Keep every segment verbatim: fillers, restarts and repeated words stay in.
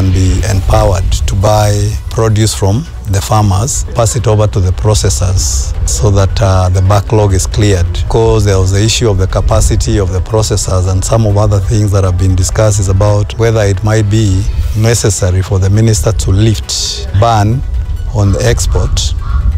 can be empowered to buy produce from the farmers, pass it over to the processors so that uh, the backlog is cleared. Because there was the issue of the capacity of the processors and some of other things that have been discussed is about whether it might be necessary for the minister to lift ban on the export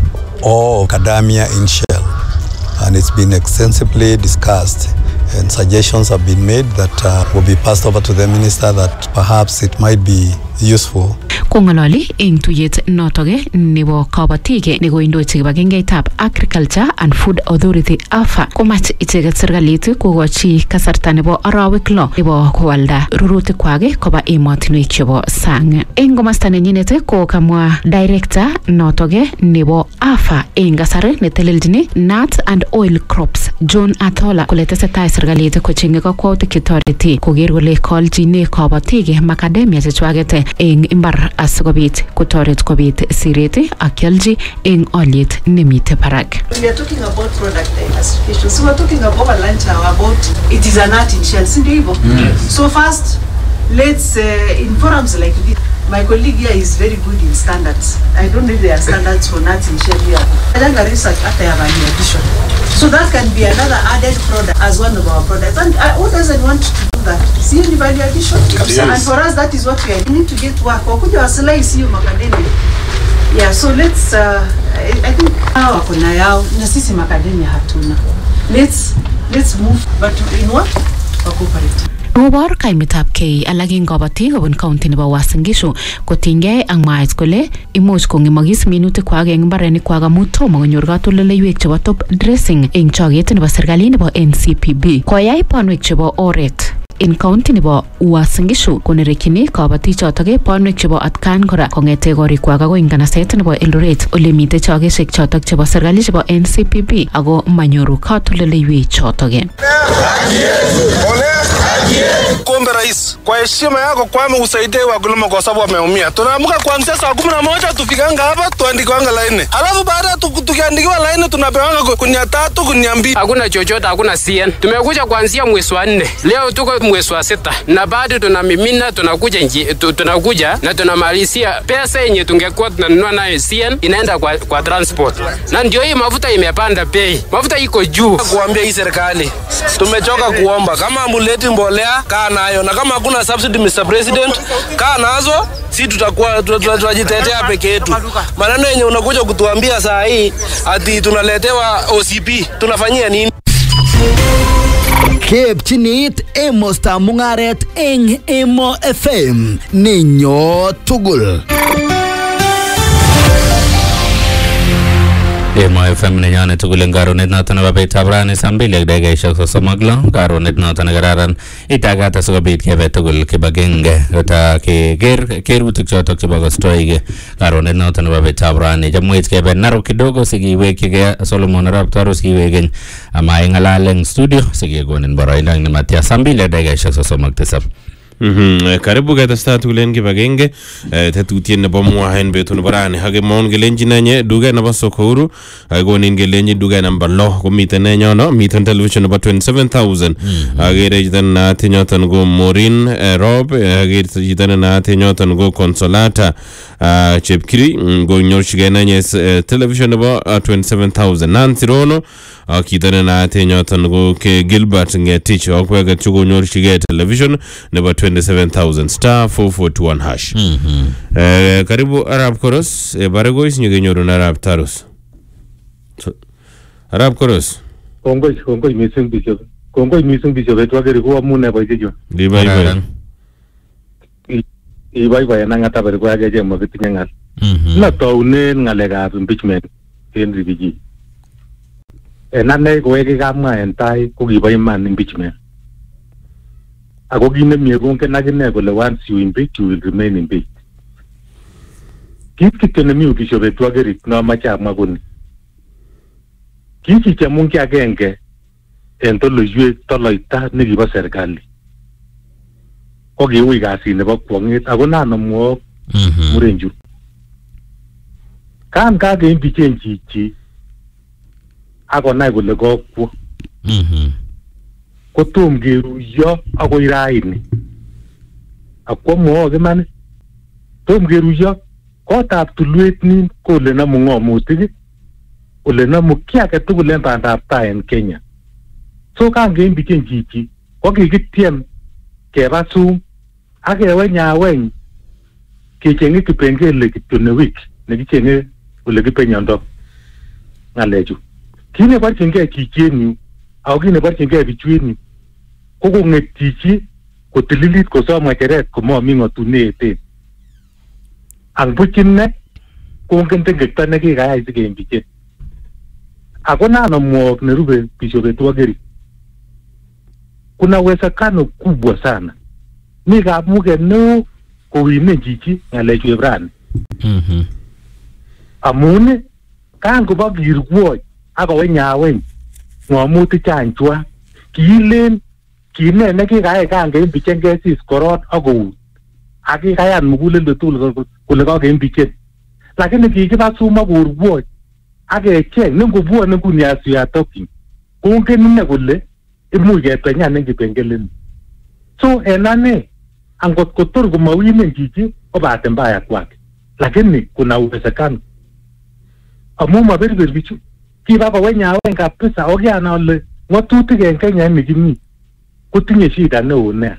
or macadamia in shell. And it's been extensively discussed and suggestions have been made that uh, will be passed over to the minister that perhaps it might be useful. Kongalali eng tuyet notoge nebo kabatige negoindochi kibagengeitab Agriculture and Food Authority A F A komach icheket serikalit kogochi kasarta nebo arawek lo nebo kowalda rurutik kwake koba emotinwek chebo sang. Eng komasta nenyinet ko kamwa director notoge nebo A F A eng kasar netelelchini nuts and oil crops John Athola kole tesetai serikalit kochenge kakwautik chetoreti koger kole koljine kabatige macadamia chechwaget eng imbar asikobit kotoret kobit siret akyalji eng olyet nemite parak. We are talking about product diversification. So we are talking about a lunch hour about it is a nut in shell. Mm. So first, let's uh, in forums like this. My colleague here is very good in standards. I don't know if there are standards for nuts in shell here. I done a research after value addition. So that can be another added product as one of our products. And uh, who doesn't want to do that? See the value addition? Yes. And for us, that is what we are. We need to get work. Or could you slice you macadamia? Yeah, so let's, uh, I, I think, now kuna yao, na sisi macadamia hatuna. Let's, let's move, but in what? Cooperate. Ngobor kaimitab kei alaging kabatik kobun county nebo Uasin Gishu kotinygei ak mwaet kole imuch kongemokis minutik kwak eng mbarenik kwak amu tomo konyor katoldoleiwek chebo top dressing eng choget nebo serikali nebo N C P B. Koyai bonwek chebo oret in county nebo Uasin Gishu konerekini kabatik chotok bonwek chebo atkan kora kongete korikwak agoi nganaset nebo Eldoret ole mitei chogeshek chotok chebo serikali chebo N C P B ako manyoru katoldoleiwek chotok. Kuombe rais kwa heshima yako kwame usaidie wakulima kwa sababu wameumia. Tunaamka kuanzia saa kumi na moja tufikanga hapa tuandikiwanga laini. Alafu baada tukiandikiwa laini tunapewanga kunia tatu kunia mbili. Hakuna chochote, hakuna C N. Tumekuja kuanzia mwezi wa nne. Leo tuko mwezi wa sita. Na bado tunamimina tunakuja nji, tunakuja na tunamalizia pesa yenye tungekuwa tunanunua nayo C N inaenda kwa, kwa transport. Na ndio hii mafuta imepanda bei. Mafuta iko juu. Kuambia hii serikali tumechoka kuomba kama ambuleti mbolea kaa nayo, na kama hakuna subsidy Mister President kaa nazo, si tutakuwa tunajitetea peke yetu. Maneno yenye unakuja kutuambia saa hii ati tunaletewa O C P tunafanyia nini? Kepchinit Emosta Mungaret eng Emo F M ninyo tugul. Emo F M nenyone tugul eng karonet noto nebo betab rani saa mbili ak dakikaishek sosom ak lo. Karonet noto nekararan itagat asikobit kebe tugul kibagenge kota keker kerutik chotok chebo kostoige karonet noto nebo betab rani. Jamwech kebe Narok kidogo sikiwekige Solomon Arap Tarus kiwegen ama ingalal eng studio sikikonin boroindo ni Matia saa mbili ak dakikaishek sosom ak tisab. Mhm karibu katasta tulen kibagenge tetutien nebo mwahen betu nebo rani hage mon gelenji nanye duga nebo Sokuru agonin gelenji duga number lo komiten nenyono miten television nebo twenty-seven thousand agere jitan na tinyotan go Morin Rob agere jitan na tinyotan go Consolata Chepkiri go nyorchige nanye television nebo twenty-seven thousand Nancy Rono akitan na tinyotan go ke Gilbert Ngetich akwega chugo nyorchige television nebo twenty-seven thousand star four four two one hash. Mhm. Eh karibu Arab Koros e barego isinyo nyoru na Arab Tarus. Arab Koros. Kongoi kongoi mising bisho. Kongoi mising bisho betwa gere ko amune boisejo. Di bai bai. I bai bai na ngata ber ko age je mo bitinye ngal. Mhm. Na taune ngalegab impeachment en ribiji. E nanne ko ege gamwa en tai ko gibai man impeachment. Ako kinemie kongen akine kole once you impeach you will remain impeached. Kit kityo nemi ukisho betwa gerit no amache amwa koni. Kichiche mungi agenge en toloiwek toloita nekibo serikali. Ko kiui kasit nebo kwong'et ako nan amwok murenju. Kan kakeimpichen chichi akonai kole kokwo. Mhm. Kotom keruyo akoi raini. Akwo mwok iman tom keruiyo kotab tulwet nin ko ole namu ng'omutik ole namu ki age tugul en bandab tai en Kenya. So kangeimbichen chichi ko kikitiem keba sum ak kewe nyaweny kecheng'e kipengele kityo ne wik nekicheng'e ole kipenyondoo ng'alechu. Kit neborchingei chichi en yu ako kit neborchingei bichu en yu ko kong'et chichi kotililit kosom ng'echeret komomi ng'otunet eten. Ang buch inne kongen tengekto nekikayai sikembichen. Ako nan amwok nerube Bishop Etwogeri, kuna uwezekano kubwa sana mi kamuget neo kowinen chichi ng'alechu eb rani. Mhm. Amun kangobo kirwoch akowe nyaweny ng'omutik chanchwa kiilen kine nekikayai kangeimbichen kesis korot akout ak kikayan muguleldo tugul kole kakembichen, lakini kikiba sum akorwoch ak kecheng nengobwone nguni as we are talking kongen ine kole imuch kepenyan en kipengeleni. So en ane angot kotor komawinen chichi ko bahati mbaya kwake, lakini kuna uwezekano amu maberber bichu kiba kowe nyaweny kabisa okiana ole ng'otutik en Kenya ni kimi kotinye shida neo nea.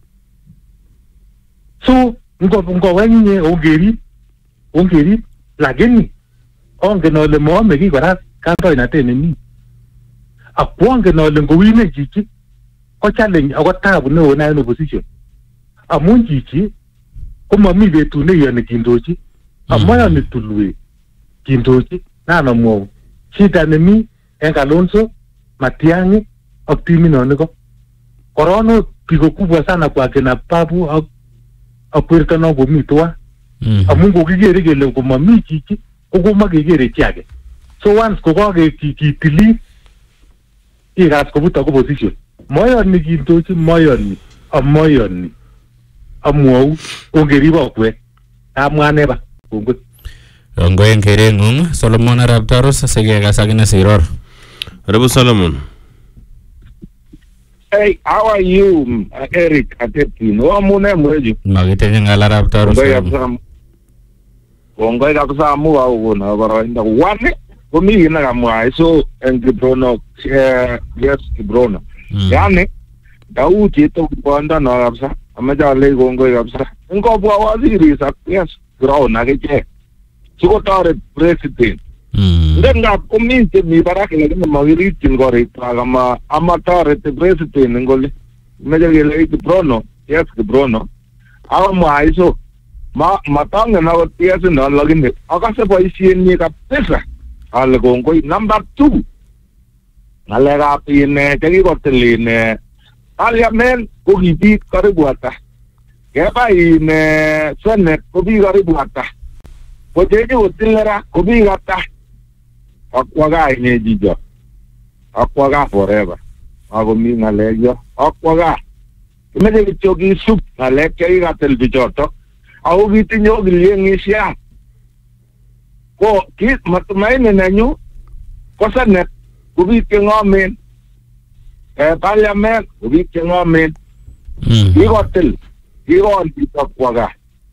So ngowe nye ongerib ongerib lakini ongen ole moome ki kora kandoinatet nemi. Akwongen ole ngowinen chichi ko challenge ako tabu neo na en opposition. Amun chichi komami betut neiyoni kindochi amoyoni tulwet kindochi. Nan amwou shida nemi en Kalonzo, Matiang'i ak timinoniko koron piko kubwa sana kwa kina Babu ak ak werto no komi tuwa. Amun kokikere kele komami chichi ko komakekere chi age. So once kokaketilit ikas kobut ako position moyoni kindochi, moyoni amoyoni amwou ongerib okwek amwa neba kongoi. Kongoi en kereng'ung Solomon Arap Tarus sikekas akine siror. Rebu Solomon. Hey, how are you, uh, Eric Atekin? Wa mune mweju. Makitenye ng'al Arap Tarus. Kongoi kabisa. Kongoi kabisa amu au kuna barainda wane komi ina kamwa so en Kibrono eh yes Kibrono. Yani dauti to bonda no kabisa. Amaja le kongoi kabisa. Ngobwa waziri sa yes Kibrono akeche. Sikotoret president. Ndenga kominche mi barak lakini mawiritin korik kama ama toret president ngoli. Meja kele Kibrono, yes Kibrono. Awa mwaiso ma matange na yes no lakini akase boisien ni kabisa. Ale kongoi number two. Ngaleka pine chekikotilin parliament ko kibit karibu ata. Keba ine senate ko bi karibu ata. Kojeje utilera kubi gata akwaga ine jijo akwaga forever ago mi ngalejo akwaga imeje bichogi sup ngaleke gatel bichoto au bitinyo giliengisha ko kit matumaini nanyu ko sanet kubi kengomen eh parliament kubi kengomen bigotel bigon bitakwaga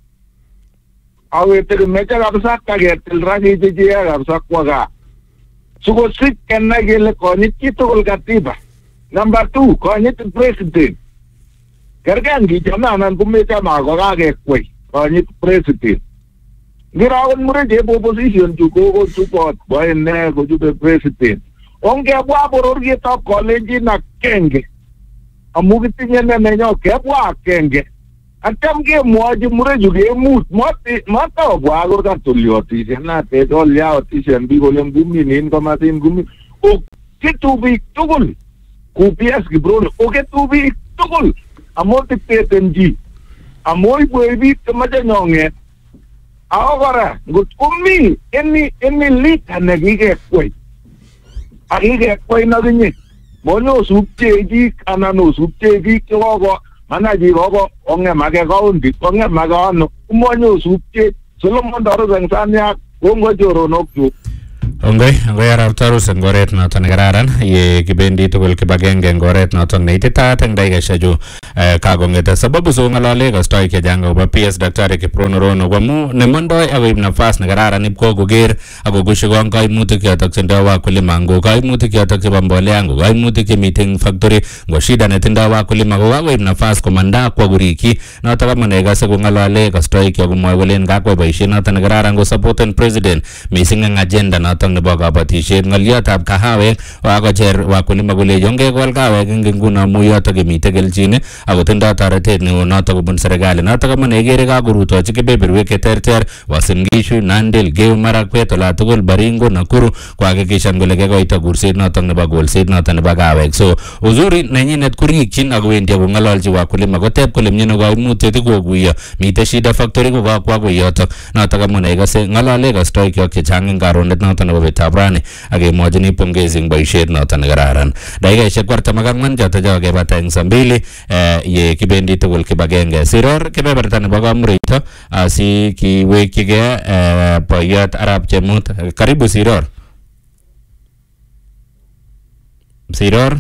awete mecha kabisa kagetil rangi jeje kabisa kwaga suko sit kenna gele konyit kitugul katiba. Number two konyit president kergangi jamanan kumecha mago kagekwei konyit president ngiragon mureje opposition juko ko support boy ne ko jube president onge bwa boror geto college na kenge amugitinye ne nenyo kebwa kenge atam ke moji mureju ke mut moti mata bwa gor ka tulioti na te dolya oti sembi golem gumi nin kama tin gumi o kitu bi tugul ku P S Kibrono o ke tu bi tugul amoti petenji amoy boy bi tamaja nyonge ahora gut kumi eni eni lita nagige kwai agige kwai na dinye monyo subteji kana no subteji ko manaji gogo onge mage kaundi onge magano umonyo subte Solomon Daro Zangsanya kongo joro nokju Ongoi, ongoi arap tarus eng oret noton nekararan ye kibendi tugul kibagenge eng oret noton neititaat eng dakikaishechu kakong'et sababu so ng'alale kastoi chechang akobo P S Daktari Kiprono Rono amu nemondoi akoib nafas nekararan ipko koker akokushikon kaimutik chotok chetindoi wakulima ngo kaimutik chotok chebo mbolea ngo kaimutik chemite eng factory ngo shida netindoi wakulima ko kakoib nafas komanda akwo kurikyi notok amune ikase kong'alale kastoik komwoe kolen kakwai boisiet notok nekararan kosapoten president mising eng agenda notok nebo kabatisiet ng'oliotab kahawek wakocher wakulima kole yongekol kahawek eng nguno amu yotok yemite kelchin akotindoi toretet neo notok kobun serikali notok amune ikere kakorutochi kebeberwek cheterter Uasin Gishu, Nandi, Elgeyo Marakwet olatugul Baringo, Nakuru kuhakikishan kole kekoito kurset notok nebo kolset notok nebo kahawek. So uzuri nenyinet kurikyin akowendi akong'ololchi wakulima koteb kole mnyeno kaimutiet kokuiyo mite shida factory kokakwa koi yotok notok amune ikase ng'olole kastoikyok chechang eng karonet notok nebo betab rani akemwachini pongezi eng boisiet notok nekararan. Dakikaishek kwartam ak ang'wan chotok cho kebata eng saa mbili ye kibendi tugul kibagenge. Siror kebeberta nebo Kamurito asi kiwekyigei boiyot Arap Chemut. Karibu Siror. Siror.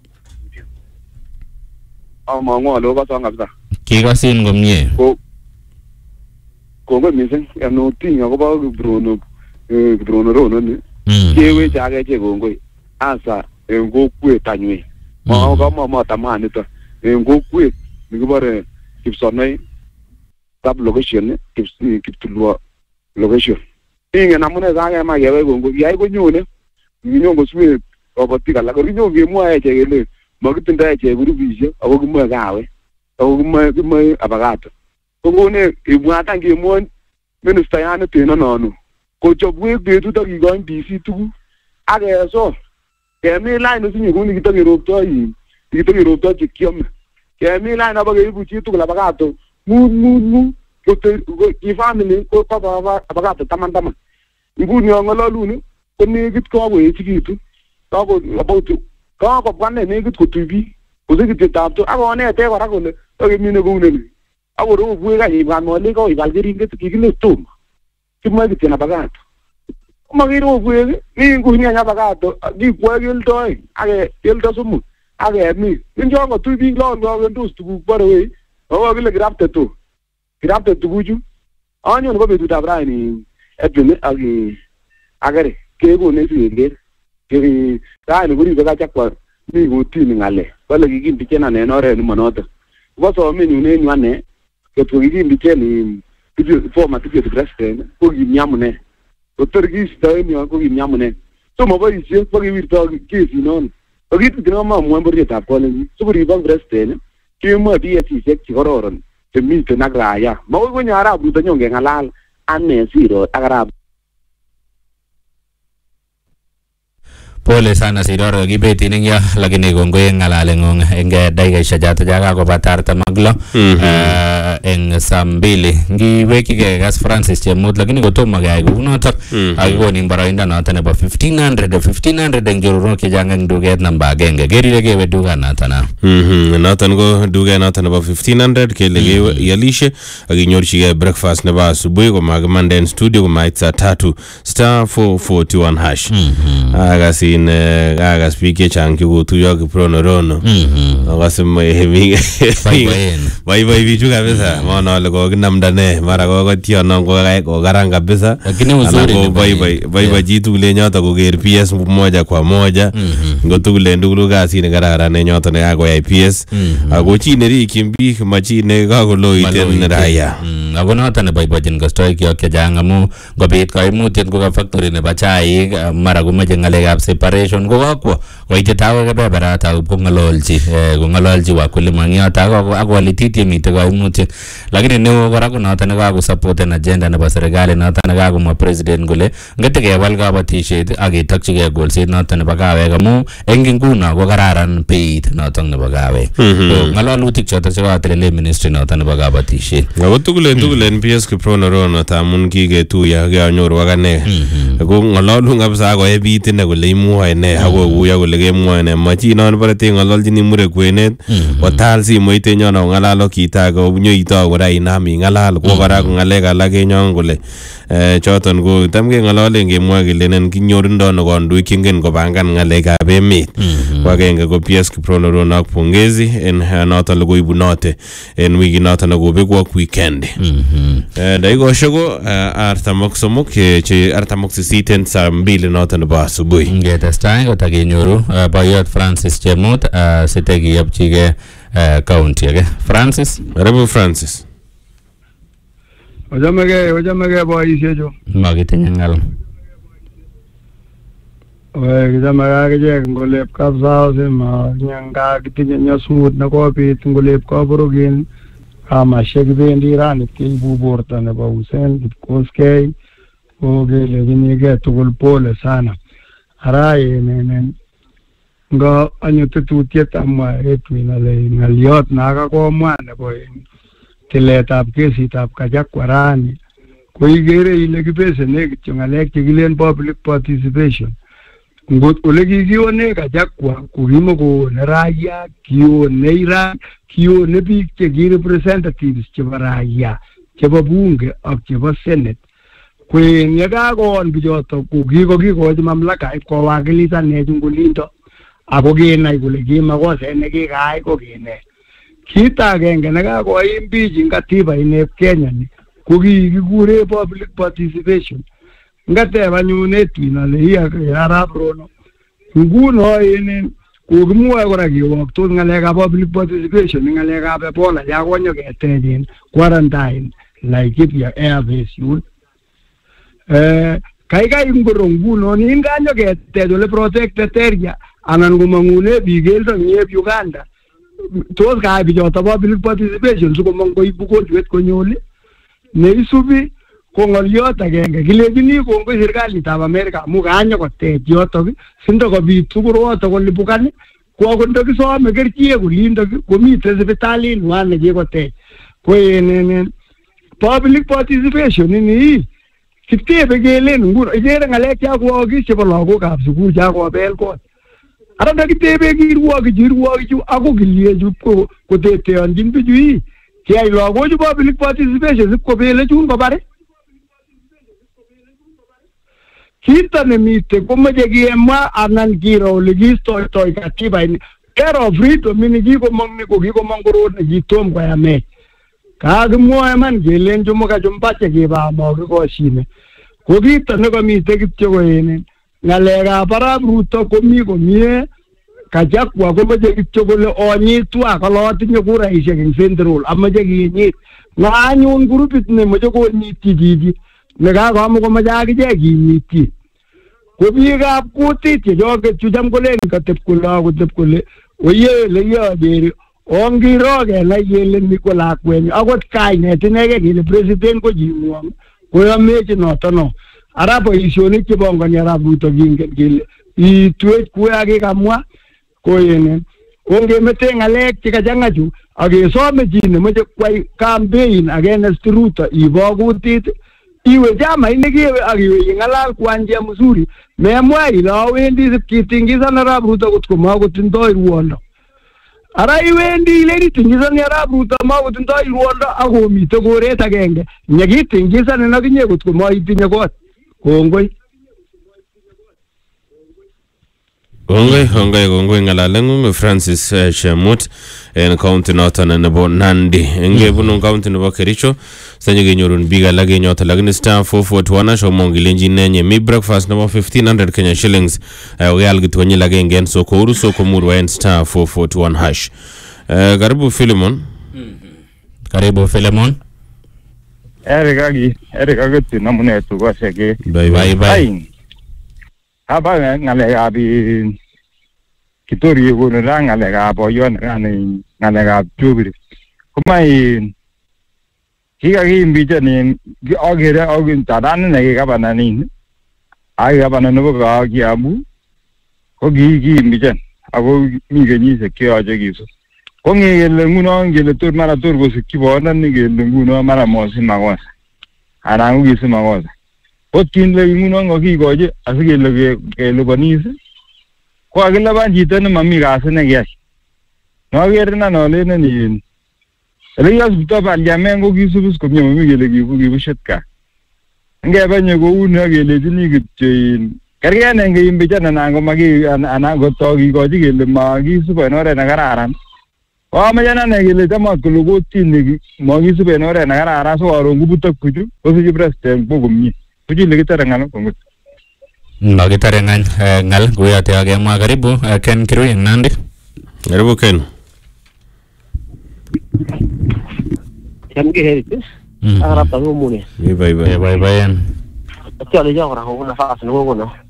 Amang'u alo kasong kabisa. Kikasin komie. Ko kongoi mising yanuting akobo Kiprono Kiprono Rono ni. Keweche akeche kongoi asa eng kokwet anywe. Ma kama matamani to eng kokwet nikibore Kipsonei sub location Kiptulwa location. Ingen amune sake ma kewe kongoi yai konyone kinyon koswe kabatik alak kinyon kemwoe eche kele makitindoi eche kurubisiek ako kimoe kawe ako kimoe kimoe abakato. Kokone ibwatan kemwon minister yani teno nonu kochobwek betut akikony D C tuguk akeso kemi line osinye kuni kitakeroptoi kitakeroptoi chekiome kemi line abakeibu chitugul abakato mut mut mut ki family ko papa abakato taman taman nguni ang'ololuni ko nekit kakoechikitu kako about kakobwa ne nekit kotui biik kosikitietab to akonete kora kole akemine kouneni akorobwek any ibwan molik koibal keringet kikile tom kimoe kityo abakato komakirobwek mi nguni any abakato kikwoe keldoi ake keldo somok akemi injon kotui biik lol kakendos tuguk bore wei ako kile kirapte to kirapte tuguchu anyon ko betutab raini Edwin ak akere kekone siker keri raini koribe kachakwa mi kotini ng'ale kole kikimbichena en oret nemonoto ko somenyun en yu ane ketko kikimbichen former deputy president ko kimnyamune kotor kisto en yon ko kimnyamune so moboisie ko kiwirto kesinon ko kiit nekomamwoe bororietab kolenjin sikoribok president kemoe P S isiek chekororon chemiten ak raya makoi konyo arap Ruto nyon keng'alal ane Siro ak arap. Pole sana Siror kibetin eng yo lakini kongoi eng ng'alaleng'ung eng dakikaishek choto cho kakobata artam ak lo eng saa mbili ngiwekyigei kas Francis Chemut lakini kotomo keyai kounotok akikonin boroindo noto nebo fifteen hundred fifteen hundred eng chororok chechang eng duket namba agenge kerire kewe dukanoto na noton ko duket noto nebo fifteen hundred kele ialishe akinyorchigei breakfast nebo asubuhi komakimande en studio komait saa tatu star four forty-one hash akasin kakas biik chechang chikotuyo Kiprono Rono akase baibai bichu kabisa maana wale kokinamda ne mara kokotiono kokaran kabisa anan ko baibai chitugul en yoto koker P S moja kwa moja ngotugul en tugul kasit nekararan en yoto nekakoyai P S ako chi nerikyin biik ma chi nekakoloiten raia ako noto neboibochin kastoikyok chechang amu ngobit kaimutiet ko ka factory nebo chaik mara komeche ng'alekab separation ko kakwo koititawe kebeberata kong'ololchi kong'ololchi wakulima eng yoto ak walitit yemite kaimutiet lakini neo kora ko noto nekakosapoten agenda nebo serikali noto nekakomwa president kole ngete kewal kabatisiet ak ketokchigei kolset noto nebo kawek amu eng nguno ko kararan beit noto nebo kawek ng'alalutik choto chekatelele ministry noto nebo kabatisiet ako tugul en tugul en P S Kiprono Rono tamun kiketuyo akanyoru akane ko ngalalu ngabsa ko e bit ne kole imwoe ne ako kuya kole kemwoe ne machi non bare te ngalaljini mure kwenet watal si moite nyono ngalalo kita ko nyoito kora inami ngalal ko kora ngalek alak enyon kole eh choton ko tamge ngalale ngemwoe kelenen kinyorundo no konduik kingen kobangan ngalekab emet ko agenge ko P S Kiprono Ronak pongezi en noton logoibu note en wiki noton nakobekwa weekend eh daigo shogo artamok somok che artamok sisiten saa mbili noton nebo asubuhi ngetestai kotakenyoru boyot Francis Chemut siteki yapchige county age Francis Reverend Francis Ojamege ojamege boisiecho makitinye ngal we kijamaga keje ngolep kapsa sema nyanga kitinye nyasut na kopit ngolep kaborogin kama shekbendi rani kibu borta ne ba Hussein koskei ogele vinige tugul pole sana araye nenen nga anyutu tutiet amma etwina le ngaliot naga ko mwana boy tiletab kesitab kajakwarani ko igere ile kipese ne kityo ngalek chekilen public participation ngot ole kikione kajakwa kugimo ko raia kione ira kione biik che ki representatives chebo raia chebo bunge ak chebo senate kwen yakakoon bichoto ko kikokikochi mamlaka ipkowakilisan nech ngulindo ako kenai kole kimakoset nekikayai ko kine kit agenge nekakoim biik eng katiba ineb Kenya ni ko kikikure public participation ngateb anyun etwin ale iya Arap Rono nguno inen kokimwoe kora kiwoktos ngalekab public participation ngalekab Ebola yakonyo ketechen quarantine Laikipia Airbase yun eh kaikai ngoro nguno nin kanyo ketech ole protected area anan komangune biik keldo nyeb Uganda tos kai bichoto public participation sikomong koibu konjwet konyoli neisubi ko ngoliot agenge kilejini kongoi serikalitab Amerika amu kanyo kotech yotok sindo kobit tukuroto kolipukani ko kondo kisome kerchek kulindo komite sipitalit ngwan nekikotech ko en public participation ini kitebe kelen nguno ikere ngalek chakwokis chebo lagokab sukul chakobel kot ara ndakitebe kirwoki kirwoki chu ako kiliechu ko koteteonjin bichu ii kiyai lagochu public participation sipkobele chun kobare kito nemite komeche kemwa anan kiro ole kiistoitoi katiba ini era of freedom ini kikomong ni ko kikomong korot nekitom koyamech kakimwoe man kelen chumuka chumbache kibamo kikoshine ko kito nekomite kityo ko enen ngalekab Arap Ruto komi komie kajakwa komeche kityo kole onyitwa kole atinye kuraisiek eng Central ameche kinyit nga anyun grupit nemeche konyityi chichi nekakoam komeche akichek kinyityi ko biikab kutit chechoket chu cham kolen katep kole akotep kole oye leyokeri ongiro kenai kele ni ko lakwenyu akot kainet ineke kele president ko chingwong koyomechi noto no ara boisionik chebongoni Arap Ruto kingen kele itwech kue akikamwa ko yenen ongemete ngalek chekachanga chu akesome chi nemoche kwai campaign against Ruto ibo kutit iwe chama inekewe akiwe ingalal kwanja mzuri memwa ile awendi sipkitingisan Arap Ruto kotko makotindoi ruondo ara iwendi ile itingisan Arap Ruto makotindoi ruondo akomite koret agenge nekitingisan akinye kotko maitinye kot kongoi Kongoi, kongoi, kongoi ngalalengung Francis uh, Chemut en county noton nebo Nandi. Enge bunu county nebo Kericho. Sanye genyorun biga lage nyota lagini star four forty-one asho mongi lenji nenye mi breakfast nebo fifteen hundred Kenya shillings. Uh, Uyal gitu wenye lage ngen soko uru soko muru en star four forty-one hash. Uh, karibu Philemon. Karibu Philemon. Eric agi, Eric agati namune tu kwa sheke. Bye bye bye. Haba ngalega bi kitori gono la ngalega boyon ngane ngalega jubiri kumai higa gi mbije ni ogere ogin tadan ne ga banani ai ga banano ga gi abu ko gi gi mbije ago mi ga ni se ke aje gi so ko ngi le nguno ngi le tur mara tur go se ki bona ni ge le nguno mara mo si magos ana ngi si magos ot kinde nguno ngokikoje asikele kelipanis ko akilaban chito nemami kasi nekiyai noker na nolene ni Reyes buto parliament ko kisubis komye mami kele kibushet ka ngebe kou ne kelechini kityo kergen enge imbicha anan ko magi anan ko togi koji kele makisub en oret nekararan komeche ane kele chamat kole kotini makisub en oret nekararan so karon kobutok kuchu kosich president ko komye kuchile kitare ng'al kongot makitare ng'al kuyote akemwa. Karibu Ken Kirui eng Nandi. Karibu Ken. Chamgeheritis arap ngomune ni bye bye bye bye en chale jora ko na fas no ko no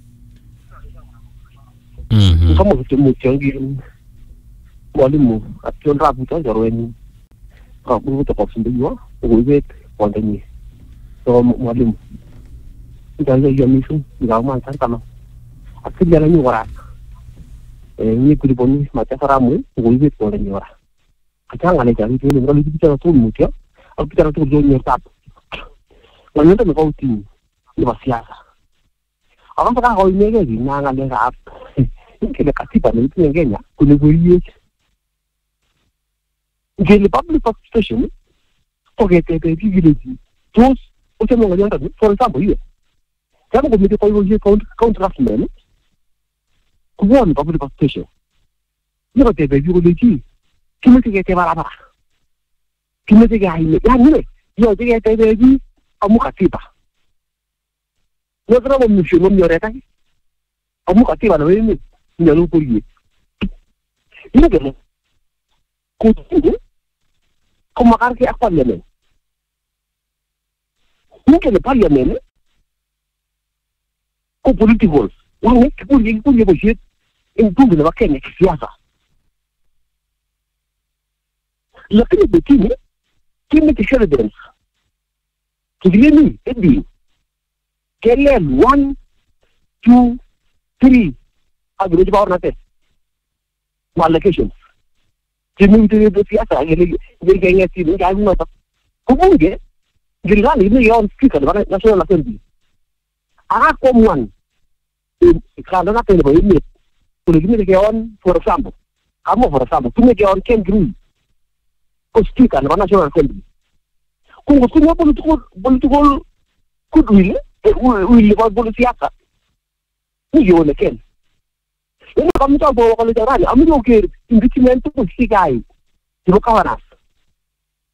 mhm kamo kitu changi mwalimu action rap to jorweni ka ku to ko sindiyo ko wet konteni so mwalimu ndio hiyo misu ndio man sana kama akija ni wara eh ni kuliponi matafaramu ko wet konteni wara kachanga le jari ni ngoli kitu tu mutio au kitu tu jo ni tap wanyote ni kauti ni basiasa akampa ka hoi mege ni nanga le rap kile katiba ni tu Kenya kuligorie ngeli public participation ogete be village tos useme ngonyanda for example hiyo kama komite kwa hiyo count contractmen kuona public participation ni te be village kimete ke barabara kimete ke haile yani yo te ke be amu katiba no kama mshuno myoreta amu katiba na wewe ni alo kurie ile gele kutinge como carge a parliament ni le parliament ko political wani kurie kurie ko shit in tundu na Kenya kisiasa lakini betini kimi kisheredens kigilini edi kele one two three agreement power nate allocations kimi tiri de siasa gele gele ngati ni ga no ta kubunge gilani ni yon speaker ba national assembly ara komwan ikala na tele ba yimi kulimi ke on for example kamo for example tumi ke on Ken Kirui ko speaker na national assembly ko ko political political goodwill will ba siasa ni yone ken ini kami tahu bahwa kalau caranya, kami juga impeachment itu sikai, itu kawanas.